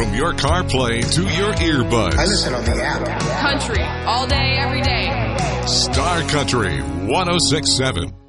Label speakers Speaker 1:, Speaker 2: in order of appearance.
Speaker 1: From your CarPlay to your earbuds.
Speaker 2: I listen on the app.
Speaker 3: Country, all day, every day.
Speaker 1: Star Country 106.7.